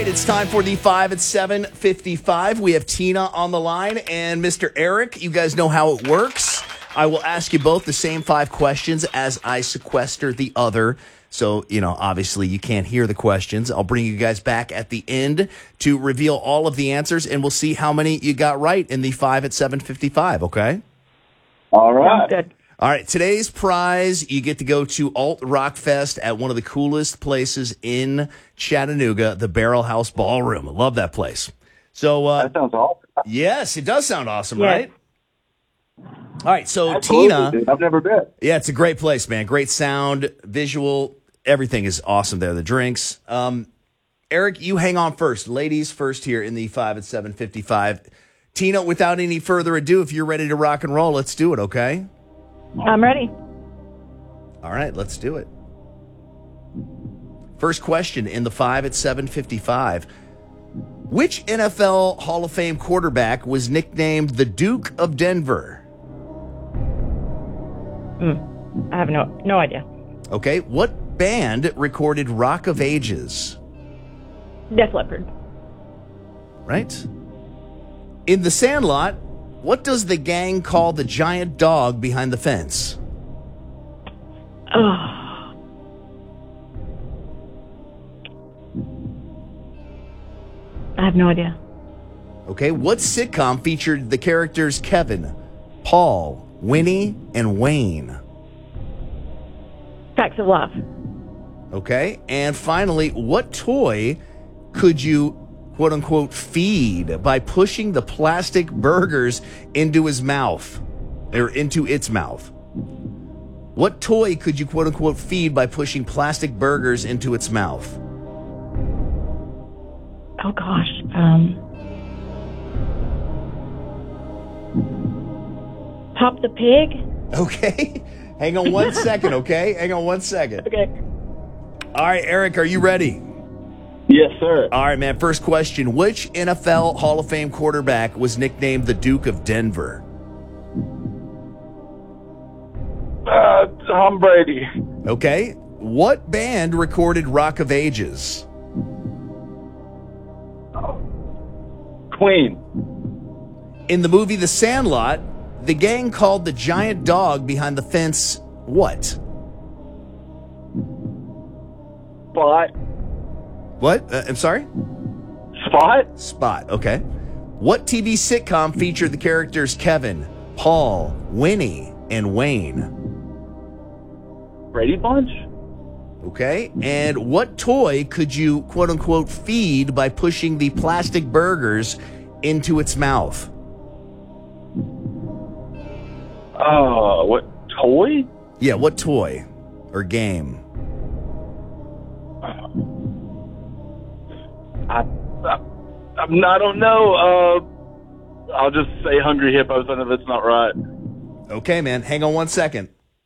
right, it's time for the 5 at 7:55. We have Tina on the line and Mr. Eric. You guys know how it works. I will ask you both the same 5 questions as I sequester the other. So, obviously you can't hear the questions. I'll bring you guys back at the end to reveal all of the answers, and we'll see how many you got right in the 5 at 7:55, okay? All right. Good. All right, today's prize, you get to go to Alt Rock Fest at one of the coolest places in Chattanooga, the Barrel House Ballroom. I love that place. So, That sounds awesome. yes, it does sound awesome, Yes. right? All right, so Absolutely, Tina, dude. I've never been. yeah, it's a great place, man. Great sound, visual, everything is awesome there. The drinks. Eric, you hang on first. Ladies first here in the 5 at 7:55. Tina, without any further ado, if you're ready to rock and roll, let's do it, okay? I'm ready. All right, let's do it. First question in the 5 at 7:55. Which NFL Hall of Fame quarterback was nicknamed the Duke of Denver? I have no idea. Okay, what band recorded Rock of Ages? Def Leppard. Right? In The Sandlot, what does the gang call the giant dog behind the fence? Oh. I have no idea. Okay, what sitcom featured the characters Kevin, Paul, Winnie, and Wayne? Facts of Love. Okay, and finally, what toy could you, quote unquote, feed by pushing the plastic burgers into his mouth, or into its mouth? What toy could you, quote unquote, feed by pushing plastic burgers into its mouth? Oh gosh. Pop the Pig. Okay, hang on one second, okay? Hang on one second. Okay. All right, Eric, are you ready? Yes, sir. All right, man, first question. Which NFL Hall of Fame quarterback was nicknamed the Duke of Denver? Tom Brady. Okay, what band recorded Rock of Ages? Queen. In the movie The Sandlot, the gang called the giant dog behind the fence what? Spot. What? I'm sorry? Spot? Spot, okay. What TV sitcom featured the characters Kevin, Paul, Winnie, and Wayne? Brady Bunch? Okay, and what toy could you, quote unquote, feed by pushing the plastic burgers into its mouth? What toy? Yeah, what toy or game? I don't know. I'll just say Hungry Hippos, and if it's not right. Okay, man, hang on one second.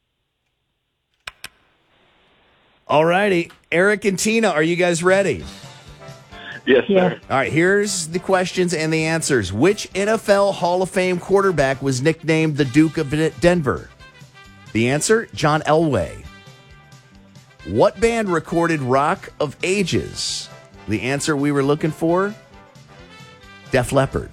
All righty, Eric and Tina, are you guys ready? Yes, Yeah. sir. All right, here's the questions and the answers. Which NFL Hall of Fame quarterback was nicknamed the Duke of Denver? The answer, John Elway. What band recorded Rock of Ages? The answer we were looking for, Def Leppard.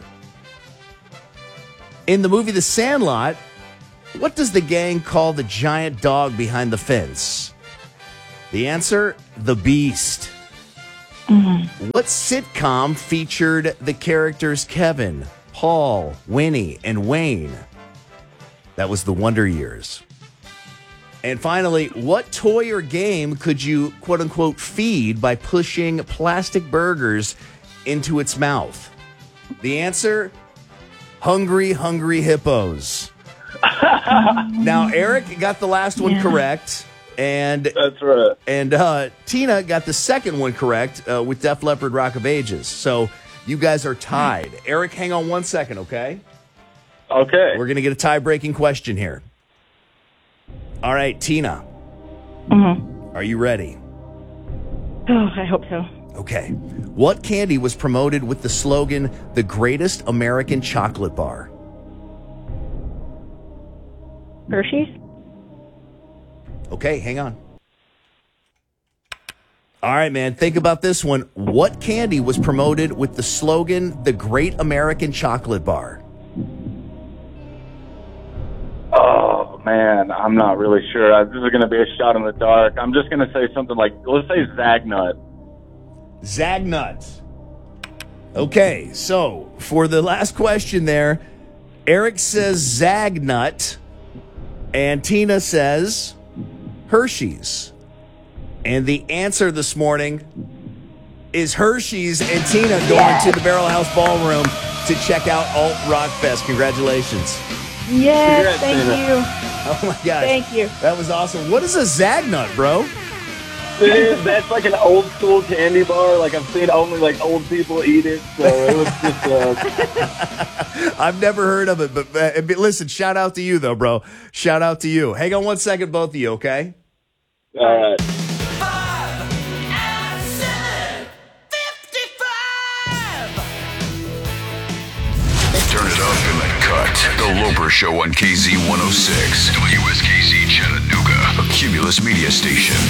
In the movie The Sandlot, what does the gang call the giant dog behind the fence? The answer, The Beast. What sitcom featured the characters Kevin, Paul, Winnie, and Wayne? That was The Wonder Years. And finally, what toy or game could you, quote unquote, feed by pushing plastic burgers into its mouth? The answer, Hungry Hippos. Now, Eric got the last one correct. And That's right. And Tina got the second one correct with Def Leppard Rock of Ages. So you guys are tied. Eric, hang on one second, okay? Okay. We're going to get a tie-breaking question here. All right, Tina. Are you ready? Oh, I hope so. Okay. What candy was promoted with the slogan, the greatest American chocolate bar? Hershey's. Okay, hang on. All right, man. Think about this one. What candy was promoted with the slogan, "The Great American Chocolate Bar"? Oh, man, I'm not really sure. This is going to be a shot in the dark. I'm just going to say something like, let's say Zagnut. Zagnut. Okay, so for the last question there, Eric says Zagnut, and Tina says Hershey's. And the answer this morning is Hershey's, and Tina going to the Barrel House Ballroom to check out Alt Rock Fest. Congratulations. Yes, thank you. Oh, my gosh. Thank you. That was awesome. What is a Zagnut, bro? Dude, that's like an old school candy bar. Like, I've seen only, like, old people eat it. So it was just, I've never heard of it, but listen, shout out to you, though, bro. Shout out to you. Hang on one second, both of you, okay? all right. 5 and 7, 55. Turn it up in the cut. The Loper Show on KZ 106. WSKZ Chattanooga. A Cumulus media station.